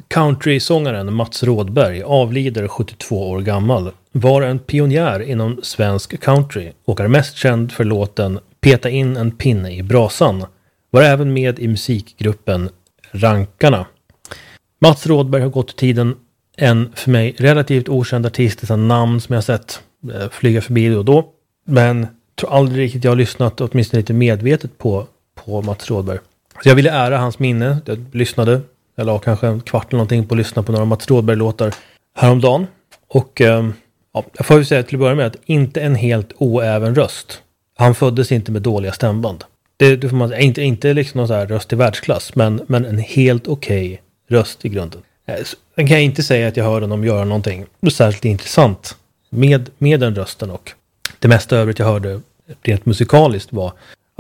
Countrysångaren Mats Rådberg avlider 72 år gammal, var en pionjär inom svensk country och är mest känd för låten Peta in en pinne i brasan. Var även med i musikgruppen Rankarna. Mats Rådberg har gått tiden, en för mig relativt okänd artist, ett namn som jag sett flyga förbi då och då. Men tror aldrig riktigt jag har lyssnat, åtminstone lite medvetet på Mats Rådberg. Så jag ville ära hans minne. Jag lyssnade, jag la kanske en kvart eller någonting på att lyssna på några Mats Rådberg-låtar häromdagen. Och jag får ju säga till att börja med att inte en helt oäven röst. Han föddes inte med dåliga stämband. Det får man säga, inte liksom någon så här röst i världsklass, men en helt okej röst i grunden. Sen kan jag inte säga att jag hörde honom göra någonting särskilt intressant med den rösten, och det mesta övrigt jag hörde rent musikaliskt var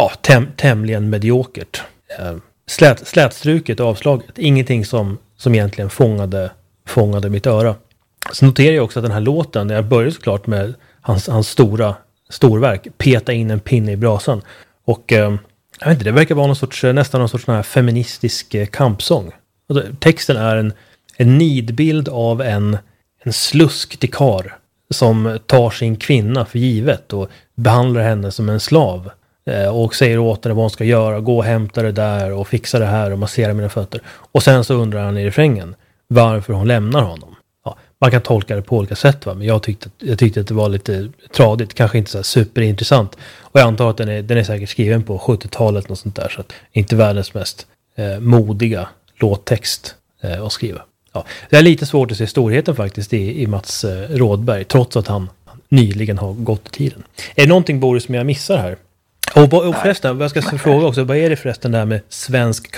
tämligen mediokert. Slätstruket och avslaget. Ingenting som egentligen fångade mitt öra. Så noterar jag också att den här låten, jag började såklart med hans storverk, Peta in en pinne i brasan. Och jag vet inte, det verkar vara nästan någon sorts sån här feministisk kampsång. Alltså, texten är en nidbild av en slusktikar som tar sin kvinna för givet och behandlar henne som en slav. Och säger åt henne vad hon ska göra, gå och hämta det där och fixa det här och massera mina fötter. Och sen så undrar han i refrängen varför hon lämnar honom. Ja, man kan tolka det på olika sätt, va? Men jag tyckte att det var lite tradigt, kanske inte så här superintressant. Och jag antar att den är säkert skriven på 70-talet och sånt där, så att inte världens mest modiga låttext att skriva. Ja, det är lite svårt att se storheten faktiskt i Mats Rådberg, trots att han nyligen har gått tiden. Är det någonting, Boris, som jag missar här? Och förresten, jag ska fråga också, vad är det förresten där med svensk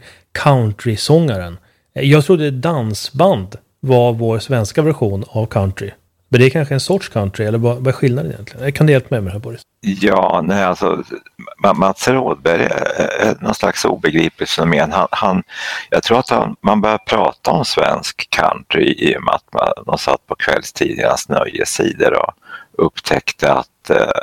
countrysångaren? Jag trodde dansband var vår svenska version av country. Men det är kanske en sorts country, eller vad är skillnaden egentligen? Kan du hjälpa mig med det här, Boris? Ja, nej, alltså Mats Rådberg är någon slags obegripligt fenomen. Jag tror att man börjar prata om svensk country i och med att de satt på kvällstidningarnas nöjessidor och upptäckte att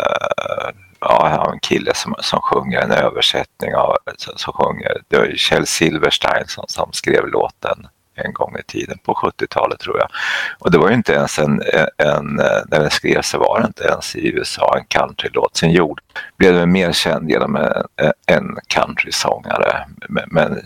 jag har en kille som sjunger en översättning av, som sjunger, det var Kjell Silverstein som skrev låten en gång i tiden på 70-talet, tror jag. Och det var ju inte ens när den skrevs så var det inte ens i USA en countrylåt. Sen blev det mer känd genom en countrysångare. Men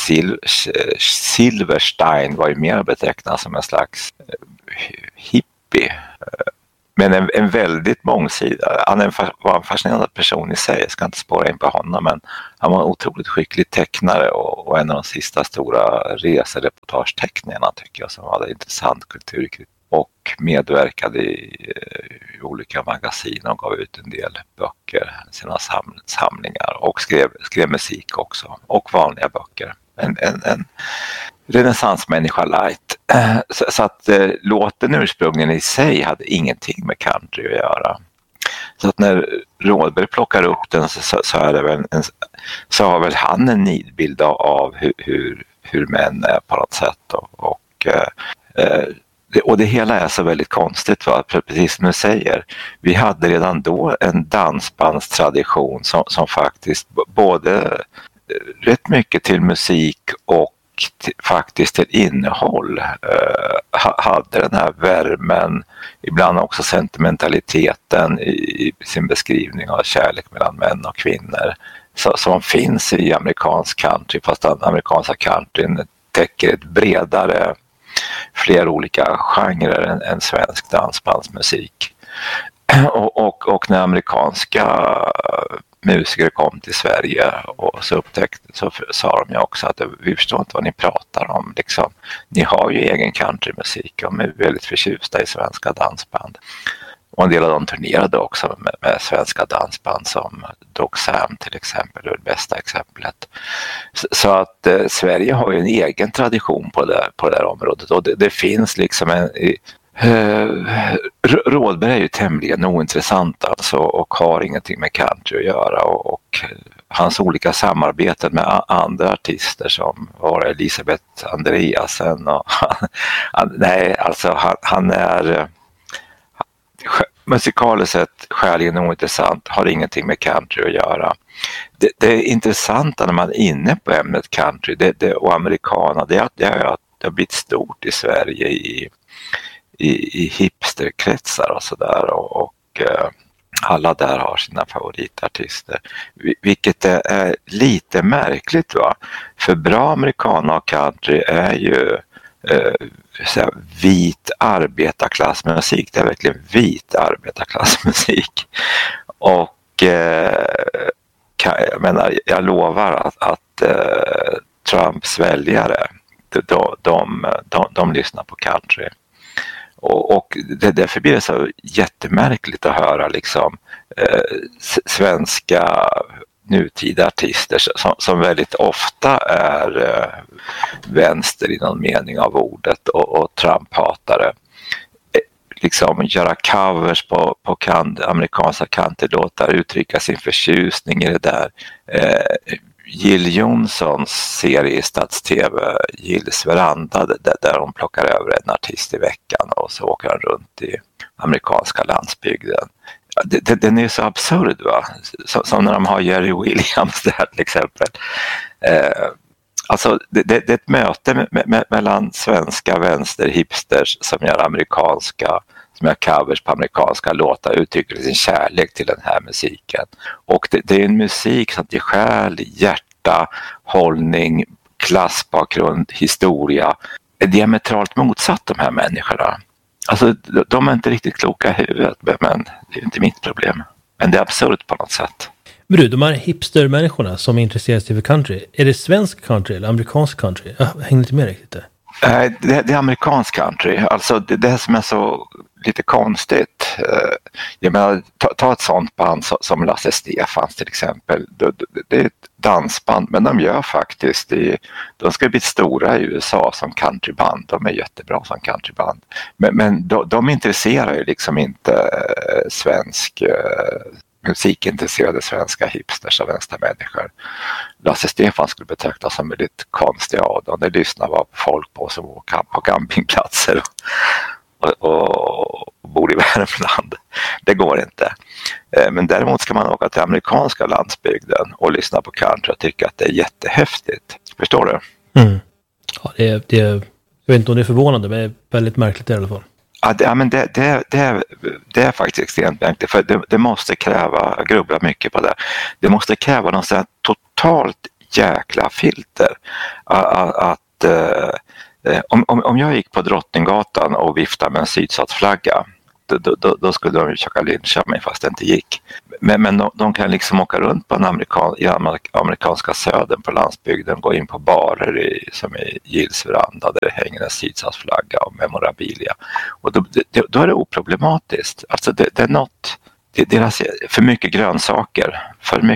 Silverstein var ju mer betecknad som en slags hippie. Men en väldigt mångsida. Han var en fascinerande person i sig. Jag ska inte spåra in på honom, men han var en otroligt skicklig tecknare och en av de sista stora resereportageteckningarna, tycker jag, som hade intressant kulturkritik och medverkade i olika magasin och gav ut en del böcker, sina samlingar, och skrev musik också, och vanliga böcker. En renässansmänniska light. Så att låten ursprungligen i sig hade ingenting med country att göra. Så att när Rådberg plockar upp den så är det väl så har väl han en nidbild av hur män är på något sätt. Och det hela är så väldigt konstigt, va? Precis som du säger. Vi hade redan då en dansbandstradition som faktiskt både rätt mycket till musik och faktiskt till innehåll hade den här värmen, ibland också sentimentaliteten i sin beskrivning av kärlek mellan män och kvinnor, som finns i amerikansk country, fast den amerikanska countryn täcker ett bredare, fler olika genrer än svensk dansbandsmusik. Och när amerikanska musiker kom till Sverige och så sa de ju också att vi förstår inte vad ni pratar om. Liksom, ni har ju egen countrymusik och är väldigt förtjusta i svenska dansband. Och en del av dem turnerade också med svenska dansband, som Doc Sam till exempel är det bästa exemplet. Så att Sverige har ju en egen tradition på det här området, och det finns liksom Rådberg är ju tämligen ointressant alltså, och har ingenting med country att göra, och hans olika samarbeten med andra artister som var Elisabeth Andreasen och han är musikaliskt sett skäligen ointressant, har ingenting med country att göra. Det är intressanta när man är inne på ämnet country och americana, det är att det har blivit stort i Sverige i hipsterkretsar och sådär och alla där har sina favoritartister, vilket är lite märkligt va, för bra americana och country är ju vit arbetarklassmusik, det är verkligen vit arbetarklassmusik och jag lovar att Trumps väljare de lyssnar på country. Och därför blir det så jättemärkligt att höra liksom svenska nutida artister som väldigt ofta är vänster i någon mening av ordet och Trump-hatare. Liksom göra covers på amerikanska countrylåtar, uttrycka sin förtjusning i det där. Jill Johnsons serie i Stats-TV, Jills veranda, där hon plockar över en artist i veckan och så åker han runt i amerikanska landsbygden. Den är så absurd va, som när de har Jerry Williams där till exempel. Alltså det är ett möte mellan svenska vänsterhipsters som gör covers på amerikanska låtar, uttrycker sin kärlek till den här musiken. Och det är en musik som till själ, hjärta, hållning, klassbakgrund, historia är diametralt motsatt de här människorna. Alltså de är inte riktigt kloka i huvudet, men det är inte mitt problem. Men det är absurt på något sätt. Men du, de här hipster-människorna som är intresserade sig för country, är det svensk country eller amerikansk country? Jag hänger inte med riktigt där. Det är amerikansk country, alltså det som är så lite konstigt. Jag menar, ta ett sånt band som Lasse Stefans till exempel. Det är ett dansband, men de gör faktiskt de ska bli stora i USA som countryband. De är jättebra som countryband. Men de intresserar ju liksom inte svensk musikintresserade svenska hipsters och vänstermänniskor. Lasse Stefan skulle betraktas som väldigt konstiga av dem. Det lyssnar vad folk på som åker på campingplatser och bor i Värmland. Det går inte. Men däremot ska man åka till amerikanska landsbygden och lyssna på country och tycka att det är jättehäftigt. Förstår du? Mm. Ja, jag vet inte om det är förvånande, men det är väldigt märkligt i alla fall. Ja, men det är faktiskt extremt märkligt, för det måste kräva, jag grubblar mycket på det måste kräva någon sån här totalt jäkla filter. Om jag gick på Drottninggatan och viftade med en sydstatsflagga, då skulle de ju försöka lyncha mig fast det inte gick. Men de kan liksom åka runt på i amerikanska södern på landsbygden, gå in på barer som i Jills veranda där det hänger en sydstatsflagga och memorabilia. Och då är det oproblematiskt. Alltså det är något, det är för mycket grönsaker.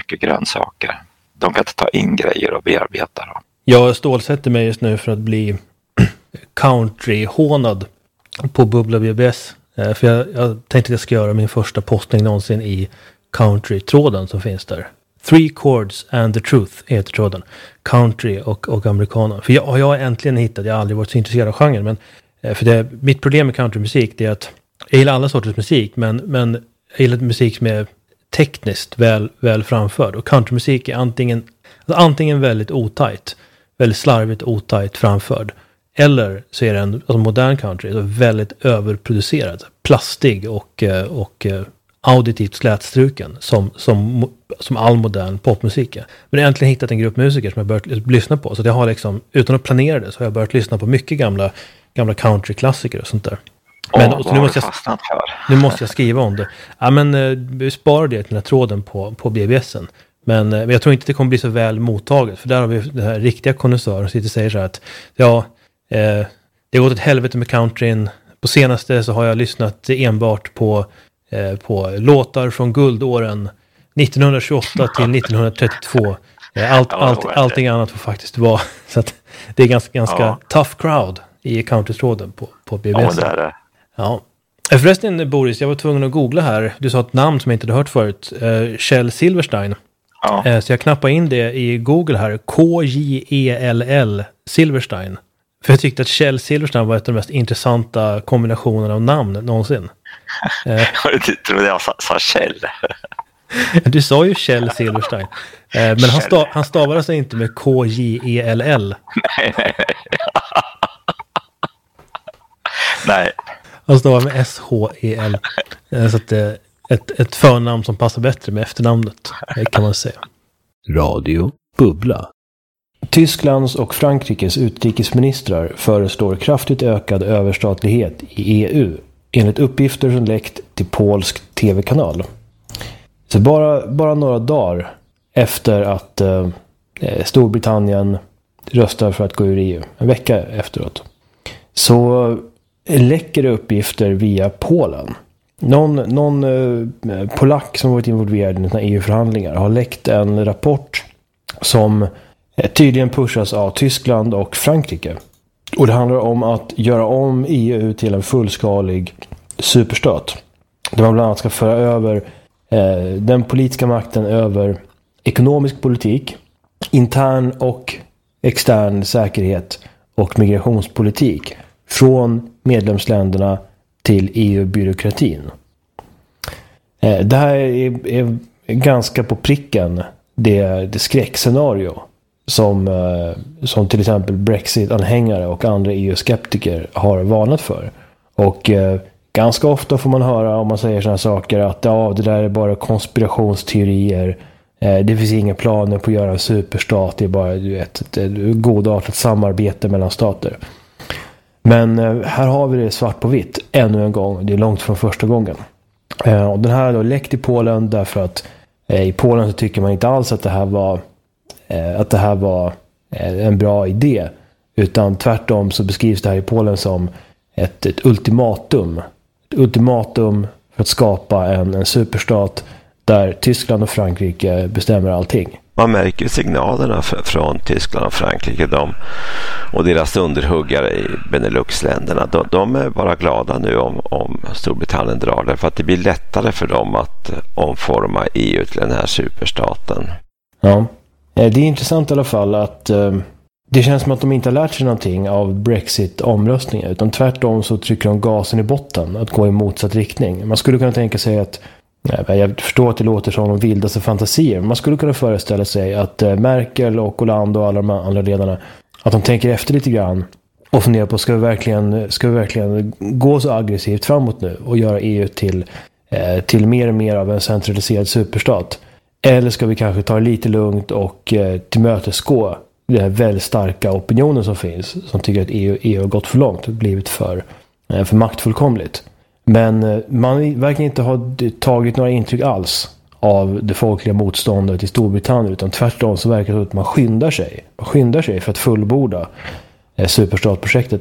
De kan inte ta in grejer och bearbeta dem. Jag stålsätter mig just nu för att bli country-hånad på Bubbla BBS. För jag tänkte att jag ska göra min första postning någonsin i country-tråden som finns där. 3 chords and the truth heter tråden. Country och americana. För jag har äntligen hittat, jag har aldrig varit så intresserad av genren, men mitt problem med countrymusik är att jag gillar alla sorters musik, men jag gillar musik som är tekniskt väl framförd. Och countrymusik är antingen väldigt otajt, väldigt slarvigt otajt framförd. Eller så är den modern country väldigt överproducerad, plastig och auditivt slätstruken som all modern popmusik är. Men jag har äntligen hittat en grupp musiker som jag börjat lyssna på. Så jag har liksom, utan att planera det, så har jag börjat lyssna på mycket gamla countryklassiker och sånt där. Men nu måste jag skriva om det. Ja, men spara det till den här tråden på BBSen. Men jag tror inte det kommer bli så väl mottaget. För där har vi den här riktiga konnässören som säger så här att det har gått ett helvete med countryn. På senaste så har jag lyssnat enbart på låtar från guldåren 1928 till 1932. Allting annat får faktiskt vara. Så att det är ganska tough crowd i countrytråden på BBS. Ja, det är det. Ja. Förresten, Boris, jag var tvungen att googla här. Du sa ett namn som jag inte hade hört förut. Kjell Silverstein. Ja. Så jag knappade in det i Google här. Kjell Silverstein. För jag tyckte att Kjell Silverstein var ett av de mest intressanta kombinationerna av namn någonsin. Du trodde jag sa Kjell? Du sa ju Kjell Silverstein. Men han stavade sig inte med Kjell. Nej. Nej. Han stavar med S-H-E-L. Så att det är ett förnamn som passar bättre med efternamnet, kan man säga. Radio Bubbla. Tysklands och Frankrikes utrikesministrar föreslår kraftigt ökad överstatlighet i EU, enligt uppgifter som läckt till polsk tv-kanal. Så bara några dagar efter att Storbritannien röstar för att gå ur EU, en vecka efteråt, så läcker det uppgifter via Polen. Någon polack som varit involverad i den här EU-förhandlingar har läckt en rapport som tydligen pushas av Tyskland och Frankrike. Och det handlar om att göra om EU till en fullskalig superstat. Där man bland annat ska föra över den politiska makten över ekonomisk politik, intern och extern säkerhet och migrationspolitik från medlemsländerna till EU-byråkratin. Det här är ganska på pricken det skräckscenario som till exempel Brexit-anhängare och andra EU-skeptiker har varnat för. Och ganska ofta får man höra, om man säger sådana saker, att det där är bara konspirationsteorier. Det finns inga planer på att göra en superstat. Det är bara ett godartat samarbete mellan stater. Men här har vi det svart på vitt ännu en gång. Det är långt från första gången. Och den här har då läckt i Polen därför att i Polen så tycker man inte alls att det här var en bra idé. Utan tvärtom så beskrivs det här i Polen som ett ultimatum. Ett ultimatum för att skapa en superstat där Tyskland och Frankrike bestämmer allting. Man märker signalerna från Tyskland och Frankrike och deras underhuggare i Benelux-länderna. De är bara glada nu om Storbritannien drar det, för att det blir lättare för dem att omforma EU till den här superstaten. Ja, det är intressant i alla fall att det känns som att de inte har lärt sig någonting av Brexit-omröstningen, utan tvärtom så trycker de gasen i botten att gå i motsatt riktning. Man skulle kunna tänka sig att jag förstår att det låter som de vildaste fantasier. Man skulle kunna föreställa sig att Merkel och Hollande och alla de andra ledarna, att de tänker efter lite grann och funderar på, ska vi verkligen gå så aggressivt framåt nu och göra EU till mer och mer av en centraliserad superstat? Eller ska vi kanske ta det lite lugnt och tillmötesgå den här väldigt starka opinionen som finns, som tycker att EU har gått för långt och blivit för maktfullkomligt? Men man verkar inte ha tagit några intryck alls av det folkliga motståndet i Storbritannien, utan tvärtom så verkar det att man skyndar sig för att fullborda superstatprojektet